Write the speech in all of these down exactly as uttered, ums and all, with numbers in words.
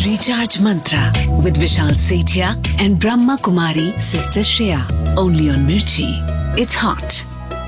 Recharge Mantra with Vishal Sethia and Brahma Kumari Sister Shreya. Only on Mirchi. It's hot.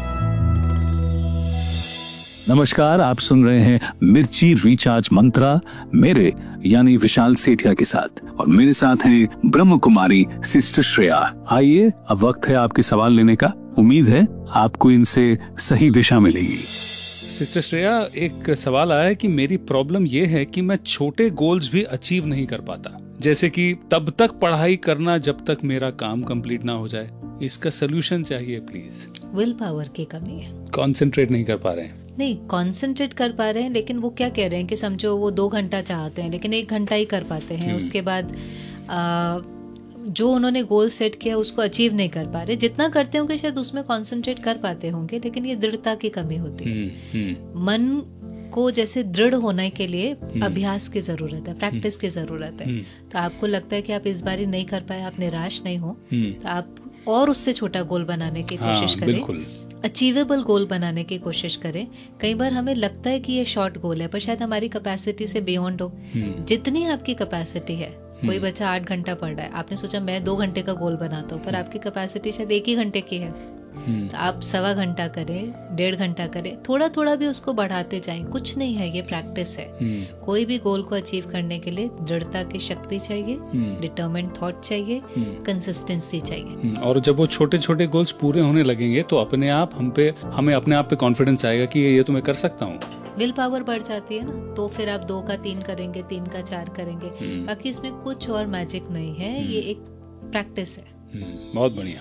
नमस्कार, आप सुन रहे हैं मिर्ची रिचार्ज मंत्रा मेरे यानी विशाल सेठिया के साथ, और मेरे साथ हैं ब्रह्म कुमारी सिस्टर श्रेया। आइए, अब वक्त है आपके सवाल लेने का। उम्मीद है आपको इनसे सही दिशा मिलेगी। सिस्टर श्रेया, एक सवाल आया है कि मेरी प्रॉब्लम ये है कि मैं छोटे गोल्स भी अचीव नहीं कर पाता, जैसे कि तब तक पढ़ाई करना जब तक मेरा काम कंप्लीट ना हो जाए। इसका सोल्यूशन चाहिए प्लीज। विल पावर की कमी है। कंसंट्रेट नहीं कर पा रहे हैं। नहीं, कंसंट्रेट कर पा रहे हैं, लेकिन वो क्या कह रहे हैं कि समझो वो दो घंटा चाहते हैं लेकिन एक घंटा ही कर पाते हैं। उसके बाद आ, जो उन्होंने गोल सेट किया उसको अचीव नहीं कर पा रहे। जितना करते होंगे शायद उसमें कंसंट्रेट कर पाते होंगे, लेकिन ये दृढ़ता की कमी होती है। मन को जैसे दृढ़ होने के लिए अभ्यास की जरूरत है, प्रैक्टिस की जरूरत है। तो आपको लगता है कि आप इस बार नहीं कर पाए, आप निराश नहीं हो, तो आप और उससे छोटा गोल बनाने की कोशिश करें, अचीवेबल गोल बनाने की कोशिश करें। कई बार हमें लगता है कि ये शॉर्ट गोल है, पर शायद हमारी कैपेसिटी से बियॉन्ड हो। जितनी आपकी कैपेसिटी है, कोई बच्चा आठ घंटा पढ़ रहा है, आपने सोचा मैं दो घंटे का गोल बनाता हूँ, पर आपकी कैपेसिटी शायद एक ही घंटे की है। तो आप सवा घंटा करें, डेढ़ घंटा करें, थोड़ा थोड़ा भी उसको बढ़ाते जाएं। कुछ नहीं है, ये प्रैक्टिस है। कोई भी गोल को अचीव करने के लिए दृढ़ता की शक्ति चाहिए, डिटरमिन्ड थॉट चाहिए, कंसिस्टेंसी चाहिए। और जब वो छोटे छोटे गोल्स पूरे होने लगेंगे तो अपने आप हम पे हमें अपने आप पे कॉन्फिडेंस आएगा कि ये तो मैं कर सकता हूँ। विल पावर बढ़ जाती है ना, तो फिर आप दो का तीन करेंगे, तीन का चार करेंगे। बाकी इसमें कुछ और मैजिक नहीं है, ये एक प्रैक्टिस है। बहुत बढ़िया।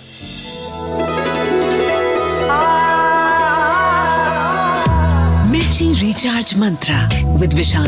Mirchi Recharge Mantra with Vishal